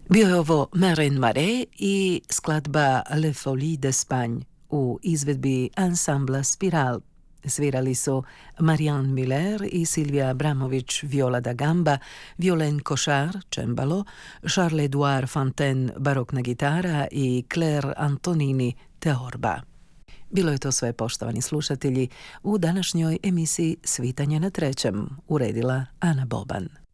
Bio je ovo Marin Marais i skladba Le Folies d'Espagne u izvedbi ansambla Spiral. Svirali su Marianne Müller i Silvija Abramović viola da gamba, Violaine Cochard cembalo, Charles-Édouard Fontaine barokna gitara i Claire Antonini teorba. Bilo je to sve, poštovani slušatelji, u današnjoj emisiji Svitanje na trećem, uredila Ana Boban.